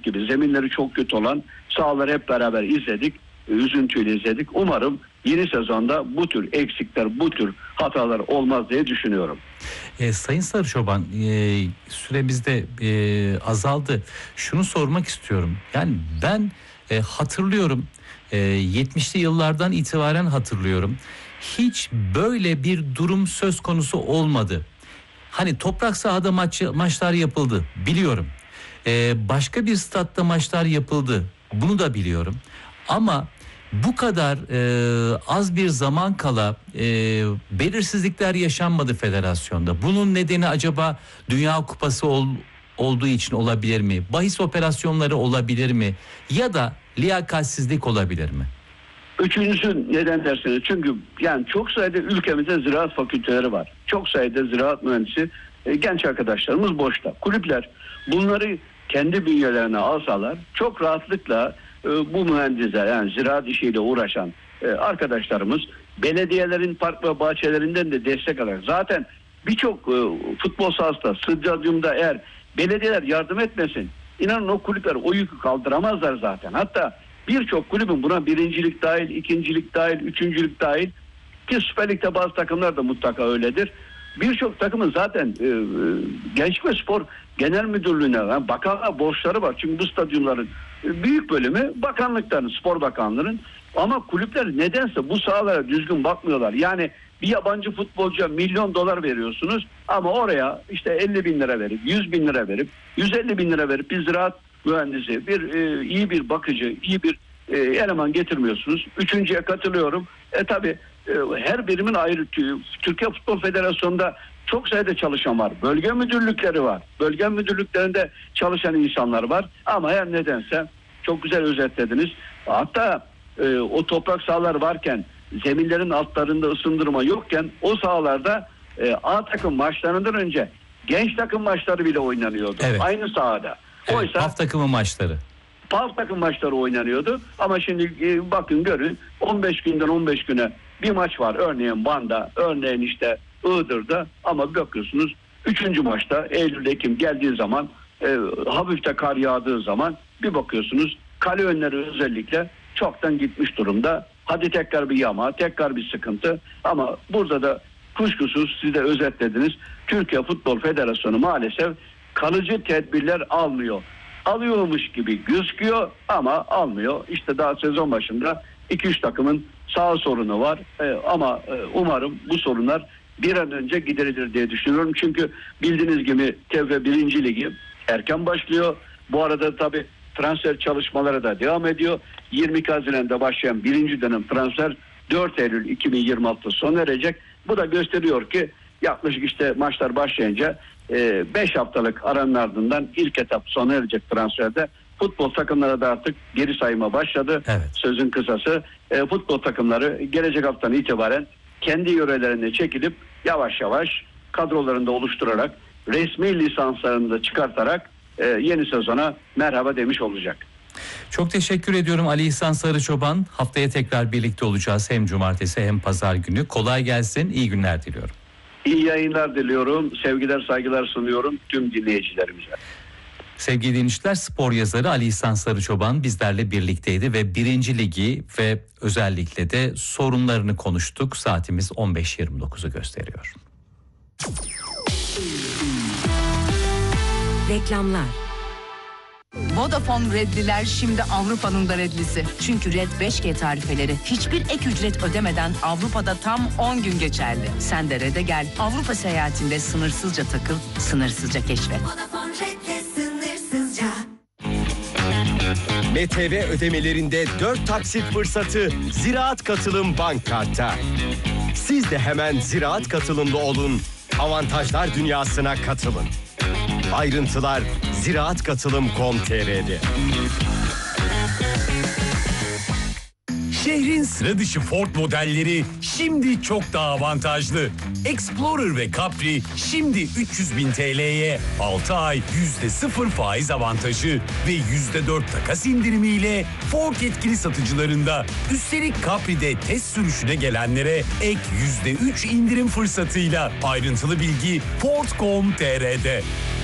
gibi zeminleri çok kötü olan sahaları hep beraber izledik. Üzüntüyle izledik. Umarım yeni sezonda bu tür eksikler, bu tür hatalar olmaz diye düşünüyorum. Sayın Sarıçoban, süremiz de azaldı. Şunu sormak istiyorum. Yani ben hatırlıyorum, 70'li yıllardan itibaren hatırlıyorum. Hiç böyle bir durum söz konusu olmadı. Hani toprak sahada maçlar yapıldı, biliyorum. Başka bir statta maçlar yapıldı, bunu da biliyorum. Ama bu kadar az bir zaman kala belirsizlikler yaşanmadı federasyonda. Bunun nedeni acaba Dünya Kupası olduğu için olabilir mi? Bahis operasyonları olabilir mi? Ya da liyakatsizlik olabilir mi? Üçüncüsü neden dersiniz? Çünkü yani çok sayıda ülkemizde ziraat fakülteleri var. Çok sayıda ziraat mühendisi genç arkadaşlarımız boşta. Kulüpler bunları kendi bünyelerine alsalar çok rahatlıkla bu mühendisler, yani ziraat işiyle uğraşan arkadaşlarımız belediyelerin park ve bahçelerinden de destek alır. Zaten birçok futbol sahasında, stadyumda eğer belediyeler yardım etmesin, inanın o kulüpler o yükü kaldıramazlar zaten. Hatta birçok kulübün buna birincilik dahil, ikincilik dahil, üçüncülük dahil, ki Süper Lig'de bazı takımlar da mutlaka öyledir. Birçok takımın zaten Gençlik ve Spor Genel Müdürlüğü'ne, yani bakanlığa borçları var. Çünkü bu stadyumların büyük bölümü bakanlıkların, spor bakanlığının. Ama kulüpler nedense bu sahalara düzgün bakmıyorlar. Yani bir yabancı futbolcuya milyon dolar veriyorsunuz ama oraya işte 50 bin lira verip, 100 bin lira verip, 150 bin lira verip bir ziraat mühendisi, iyi bir bakıcı, iyi bir eleman getirmiyorsunuz. Üçüncüye katılıyorum. Tabii her birimin ayrı. Türkiye Futbol Federasyonu'nda çok sayıda çalışan var. Bölge müdürlükleri var. Bölge müdürlüklerinde çalışan insanlar var. Ama her nedense çok güzel özetlediniz. Hatta o toprak sahalar varken, zeminlerin altlarında ısındırma yokken o sahalarda A takım maçlarından önce genç takım maçları bile oynanıyordu. Evet. Aynı sahada. Evet, oysa PAF takımı maçları. PAF takım maçları oynanıyordu. Ama şimdi bakın görün, 15 günden 15 güne bir maç var. Örneğin Van'da, örneğin işte Iğdır'da, ama bakıyorsunuz 3. maçta Eylül-Ekim geldiği zaman, hafif de kar yağdığı zaman bir bakıyorsunuz kale önleri özellikle çoktan gitmiş durumda. Hadi tekrar bir yağma, tekrar bir sıkıntı. Ama burada da kuşkusuz siz de özetlediniz. Türkiye Futbol Federasyonu maalesef kalıcı tedbirler almıyor. Alıyormuş gibi gözüküyor ama almıyor. İşte daha sezon başında 2-3 takımın sağ sorunu var. Ama umarım bu sorunlar bir an önce giderilir diye düşünüyorum. Çünkü bildiğiniz gibi TFF 1. Ligi erken başlıyor. Bu arada tabii transfer çalışmaları da devam ediyor. 22 Haziran'da başlayan 1. dönem transfer 4 Eylül 2026'da sona erecek. Bu da gösteriyor ki yaklaşık işte maçlar başlayınca 5 haftalık aranın ardından ilk etap sona erecek transferde. Futbol takımları da artık geri sayıma başladı. Evet. Sözün kısası futbol takımları gelecek haftadan itibaren kendi yörelerine çekilip yavaş yavaş kadrolarını da oluşturarak, resmi lisanslarını da çıkartarak yeni sezona merhaba demiş olacak. Çok teşekkür ediyorum Ali İhsan Sarıçoban. Haftaya tekrar birlikte olacağız, hem cumartesi hem pazar günü. Kolay gelsin, iyi günler diliyorum. İyi yayınlar diliyorum. Sevgiler, saygılar sunuyorum tüm dinleyicilerimize. Sevgili dinleyiciler, spor yazarı Ali İhsan Sarıçoban bizlerle birlikteydi ve 1. Ligi ve özellikle de sorunlarını konuştuk. Saatimiz 15.29'u gösteriyor. Reklamlar. Vodafone Red'liler şimdi Avrupa'nın da Red'lisi. Çünkü Red 5G tarifeleri hiçbir ek ücret ödemeden Avrupa'da tam 10 gün geçerli. Sen de Red'e gel. Avrupa seyahatinde sınırsızca takıl, sınırsızca keşfet. Vodafone Red'le sınırsızca. MTV ödemelerinde 4 taksit fırsatı Ziraat Katılım Bank Kart'ta. Siz de hemen Ziraat Katılımlı olun. Avantajlar dünyasına katılın. Ayrıntılar ziraatkatılım.com.tr'de. Şehrin sıra dışı Ford modelleri şimdi çok daha avantajlı. Explorer ve Capri şimdi 300.000 TL'ye 6 ay %0 faiz avantajı ve %4 takas indirimiyle Ford yetkili satıcılarında. Üstelik Capri'de test sürüşüne gelenlere ek %3 indirim fırsatıyla. Ayrıntılı bilgi Ford.com.tr'de.